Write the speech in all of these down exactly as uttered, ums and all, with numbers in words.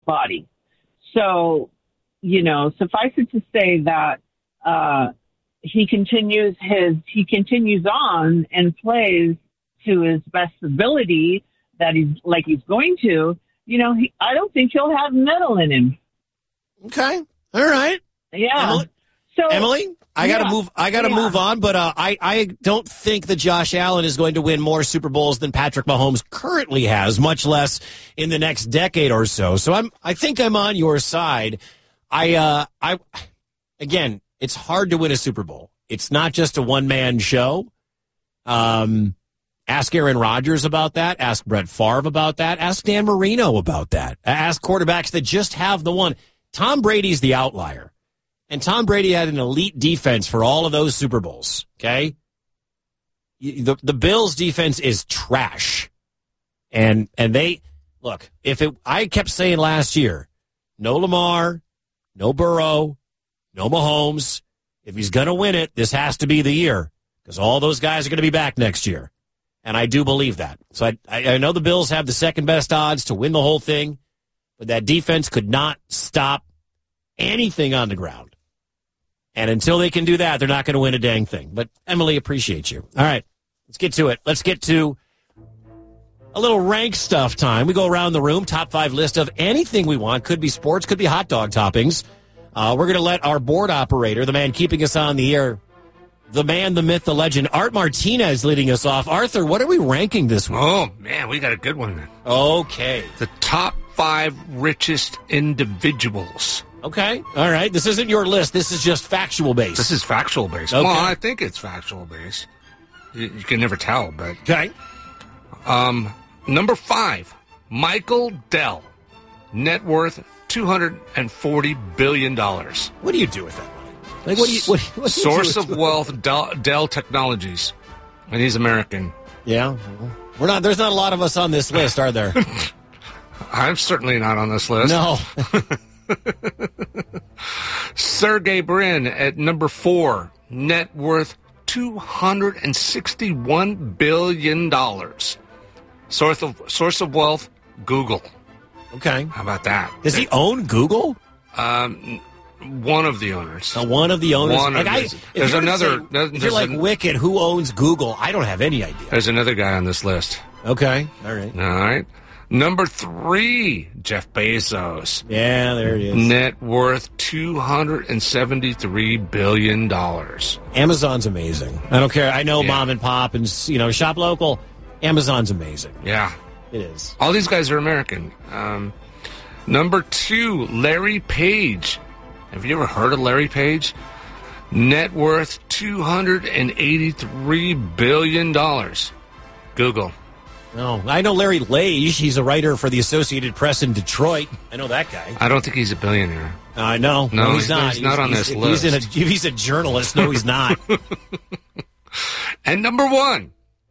body. So, you know, suffice it to say that uh, he continues his he continues on and plays to his best ability that he's like he's going to. You know, he, I don't think he'll have metal in him. Okay, all right, yeah. Emily, so Emily I gotta yeah, move. I gotta yeah. move on, but uh, I I don't think that Josh Allen is going to win more Super Bowls than Patrick Mahomes currently has, much less in the next decade or so. So I'm I think I'm on your side. I uh I again, it's hard to win a Super Bowl. It's not just a one man show. Um, ask Aaron Rodgers about that. Ask Brett Favre about that. Ask Dan Marino about that. Ask quarterbacks that just have the one. Tom Brady's the outlier. And Tom Brady had an elite defense for all of those Super Bowls, okay? The the Bills' defense is trash. And and they, look, if it, I kept saying last year, no Lamar, no Burrow, no Mahomes. If he's going to win it, this has to be the year because all those guys are going to be back next year. And I do believe that. So I, I, I know the Bills have the second best odds to win the whole thing, but that defense could not stop anything on the ground. And until they can do that, they're not going to win a dang thing. But Emily, appreciate you. All right, let's get to it. Let's get to a little rank stuff time. We go around the room, top five list of anything we want. Could be sports, could be hot dog toppings. Uh, we're going to let our board operator, the man keeping us on the air, the man, the myth, the legend, Art Martinez leading us off. Arthur, what are we ranking this week? Oh, man, we got a good one then. Okay. The top five richest individuals. Okay. All right. This isn't your list. This is just factual based. This is factual based. Okay. Well, I think it's factual based. You, you can never tell, but. Okay. Um, number five, Michael Dell. Net worth two hundred forty billion dollars. What do you do with that money? Like, what do you, what, what do you Source do of wealth, Dell, Dell Technologies. And he's American. Yeah. We're not, there's not a lot of us on this list, are there? I'm certainly not on this list. No. Sergey Brin at number four, net worth two hundred sixty-one billion dollars. Source of source of wealth, Google. Okay. How about that? Does he own Google? Um, one of the owners. Uh, one of the owners. One like of I, his, if there's you're another. Say, there's, if you're like an, Wicked, who owns Google? I don't have any idea. There's another guy on this list. Okay. All right. All right. Number three, Jeff Bezos. Yeah, there it is. Net worth two hundred seventy-three billion dollars. Amazon's amazing. I don't care. I know Yeah. mom and pop and, you know, shop local. Amazon's amazing. Yeah. It is. All these guys are American. Um, number two, Larry Page. Have you ever heard of Larry Page? Net worth two hundred eighty-three billion dollars. Google. No, I know Larry Lage. He's a writer for the Associated Press in Detroit. I know that guy. I don't think he's a billionaire. I know. No, no he's, he's not. he's not on he's, this if list. He's, in a, if he's a journalist. No, he's not. And number one,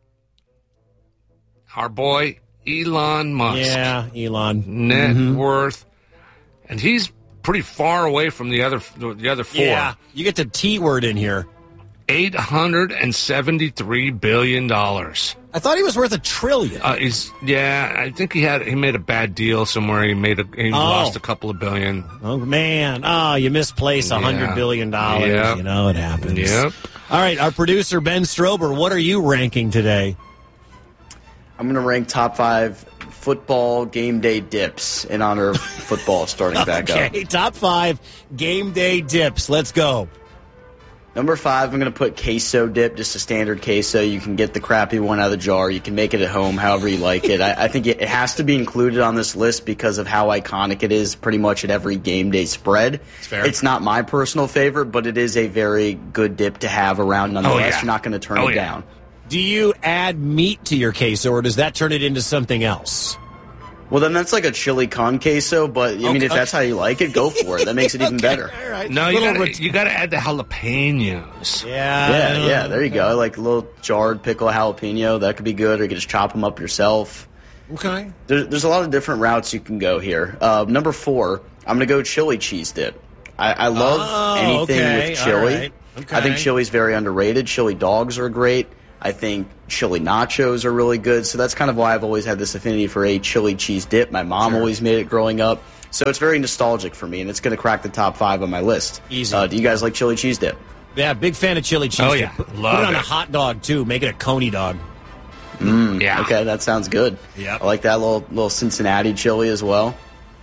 our boy Elon Musk. Yeah, Elon. Net Mm-hmm. worth, and he's pretty far away from the other the other four. Yeah, you get the T word in here. eight hundred seventy-three billion dollars. I thought he was worth a trillion. Uh, he's yeah. I think he had he made a bad deal somewhere. He made a he Oh. lost a couple of billion. Oh man! Oh, you misplaced a hundred Yeah. billion dollars. Yep. You know it happens. Yep. All right, our producer Ben Strober. What are you ranking today? I'm going to rank top five football game day dips in honor of football starting back up. Okay, top five game day dips. Let's go. Number five, I'm going to put queso dip, just a standard queso. You can get the crappy one out of the jar. You can make it at home however you like it. I, I think it, it has to be included on this list because of how iconic it is pretty much at every game day spread. It's fair. It's not my personal favorite, but it is a very good dip to have around nonetheless. Oh, yeah. You're not going to turn Oh, it yeah. down. Do you add meat to your queso, or does that turn it into something else? Well, then that's like a chili con queso, but I mean, Okay, if that's how you like it, go for it. That makes it even Okay, better. All right. No, you Little gotta, ret- you got to add the jalapenos. yeah, Yeah, yeah, there you go. Like a little jarred pickle jalapeno, that could be good, or you could just chop them up yourself. Okay. There, there's a lot of different routes you can go here. Uh, number four, I'm going to go chili cheese dip. I, I love Oh, anything okay, with chili. all right, okay. I think chili's very underrated. Chili dogs are great. I think chili nachos are really good. So that's kind of why I've always had this affinity for a chili cheese dip. My mom Sure. always made it growing up. So it's very nostalgic for me, and it's going to crack the top five on my list. Easy. Uh, do you guys like chili cheese dip? Yeah, big fan of chili cheese Oh, dip. yeah. Put, Love put it on it. a hot dog, too. Make it a coney dog. Mm, Yeah. Okay, that sounds good. Yep. I like that little little Cincinnati chili as well.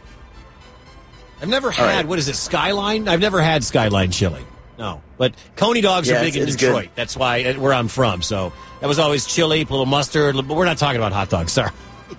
I've never had, right. what is it, Skyline? I've never had Skyline chili. No. But coney dogs Yeah, are big in it's- it's Detroit. good. That's why, uh, where I'm from. So that was always chili, a little mustard. But we're not talking about hot dogs, sorry.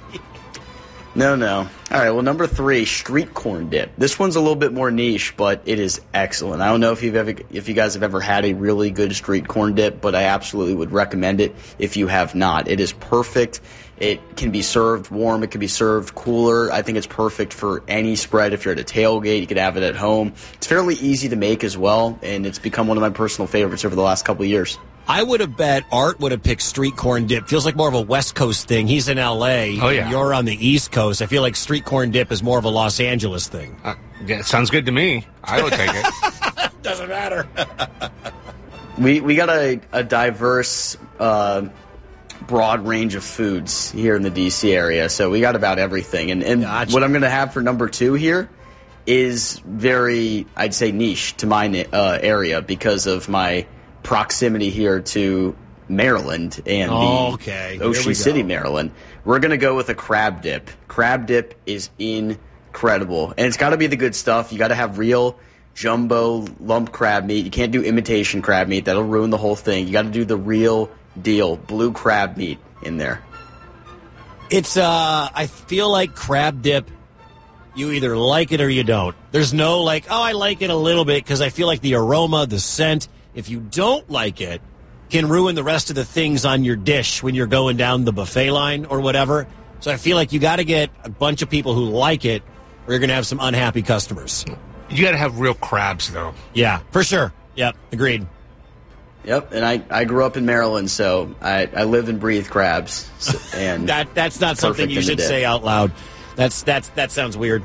No, no. All right, well, number three, street corn dip. This one's a little bit more niche, but it is excellent. I don't know if you've ever, if you guys have ever had a really good street corn dip, but I absolutely would recommend it if you have not. It is perfect. It can be served warm. It can be served cooler. I think it's perfect for any spread. If you're at a tailgate, you could have it at home. It's fairly easy to make as well, and it's become one of my personal favorites over the last couple of years. I would have bet Art would have picked street corn dip. Feels like more of a West Coast thing. He's in L A. Oh, yeah. And you're on the East Coast. I feel like street corn dip is more of a Los Angeles thing. Uh, yeah, sounds good to me. I would take it. Doesn't matter. We we got a, a diverse, uh, broad range of foods here in the D C area, so we got about everything. And, and Gotcha. what I'm going to have for number two here is very, I'd say, niche to my na- uh, area because of my proximity here to Maryland and the Okay, here we Ocean go. City, Maryland. We're going to go with a crab dip. Crab dip is incredible. And it's got to be the good stuff. You got to have real jumbo lump crab meat. You can't do imitation crab meat. That'll ruin the whole thing. You got to do the real deal blue crab meat in there. It's, uh, I feel like crab dip, you either like it or you don't. There's no like, oh, I like it a little bit because I feel like the aroma, the scent, if you don't like it, can ruin the rest of the things on your dish when you're going down the buffet line or whatever. So I feel like you got to get a bunch of people who like it or you're going to have some unhappy customers. You got to have real crabs, though. Yeah, for sure. Yep, agreed. Yep, and I, I grew up in Maryland, so I, I live and breathe crabs. So- and That That's not something perfect you in the should dip. say out loud. That's that's That sounds weird.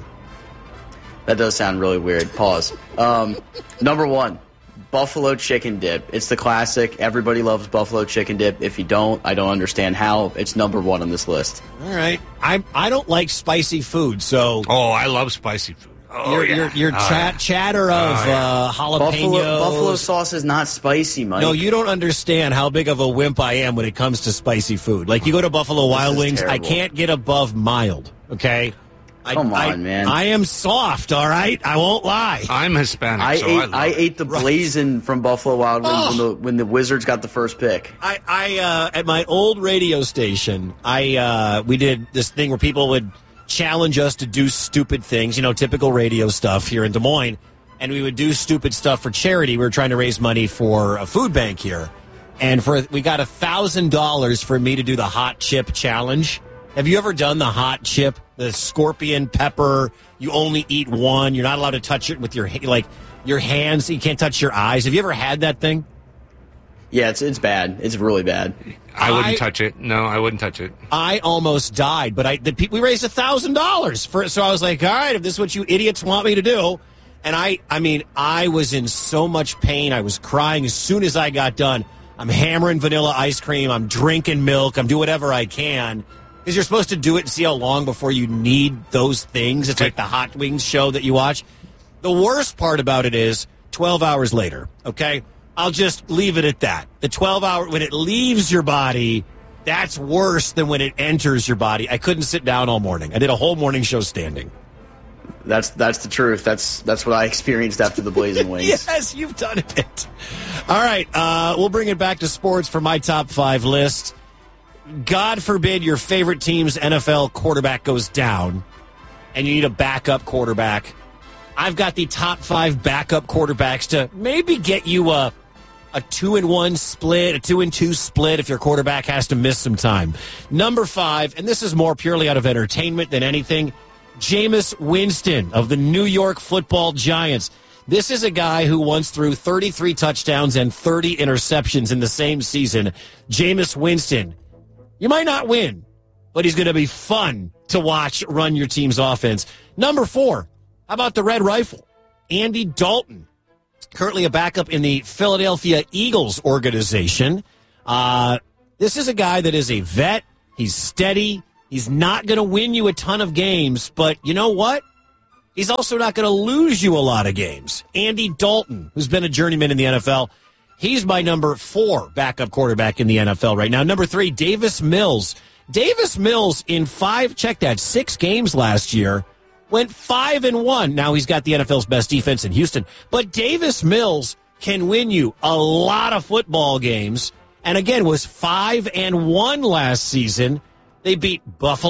That does sound really weird. Pause. Um, number one, buffalo chicken dip. It's the classic. Everybody loves buffalo chicken dip. If you don't, I don't understand how. It's number one on this list. All right. I I don't like spicy food, so Oh, I love spicy food. Oh, your yeah. your, your Oh, chat, yeah. chatter of Oh, yeah. uh, jalapenos. Buffalo, buffalo sauce is not spicy, Mike. No, you don't understand how big of a wimp I am when it comes to spicy food. Like, you go to Buffalo Wild is Wings, I terrible. can't get above mild, okay? I, Come on, I, man. I am soft, all right? I won't lie. I'm Hispanic, I so ate I, love I it. ate the blazing from Buffalo Wild Wings Oh. when, the, when the Wizards got the first pick. I, I uh, at my old radio station, I uh, we did this thing where people would challenge us to do stupid things, you know, typical radio stuff here in Des Moines, and we would do stupid stuff for charity. We were trying to raise money for a food bank here, and for we got a thousand dollars for me to do the hot chip challenge. Have you ever done the hot chip, the scorpion pepper? You only eat one. You're not allowed to touch it with your ha- like your hands. You can't touch your eyes. Have you ever had that thing? Yeah, it's it's bad. It's really bad. I wouldn't I- touch it. No, I wouldn't touch it. I almost died, but I the people we raised a thousand dollars for it. So I was like, all right, if this is what you idiots want me to do, and I, I mean, I was in so much pain. I was crying as soon as I got done. I'm hammering vanilla ice cream. I'm drinking milk. I'm doing whatever I can because you're supposed to do it and see how long before you need those things. It's like the Hot Wings show that you watch. The worst part about it is twelve hours later. Okay. I'll just leave it at that. The twelve hour, when it leaves your body, that's worse than when it enters your body. I couldn't sit down all morning. I did a whole morning show standing. That's that's the truth. That's that's what I experienced after the Blazing Wings. Yes, you've done it. All right, uh, we'll bring it back to sports for my top five list. God forbid your favorite team's N F L quarterback goes down and you need a backup quarterback. I've got the top five backup quarterbacks to maybe get you a a two and one split, a two and two split if your quarterback has to miss some time. Number five, and this is more purely out of entertainment than anything, Jameis Winston of the New York Football Giants. This is a guy who once threw thirty-three touchdowns and thirty interceptions in the same season. Jameis Winston. You might not win, but he's going to be fun to watch run your team's offense. Number four, how about the Red Rifle? Andy Dalton, currently a backup in the Philadelphia Eagles organization. Uh, this is a guy that is a vet. He's steady. He's not going to win you a ton of games, but you know what? He's also not going to lose you a lot of games. Andy Dalton, who's been a journeyman in the N F L, he's my number four backup quarterback in the N F L right now. Number three, Davis Mills. Davis Mills in five, check that, six games last year, went five and one. Now he's got the N F L's best defense in Houston. But Davis Mills can win you a lot of football games. And again, was five and one last season. They beat Buffalo.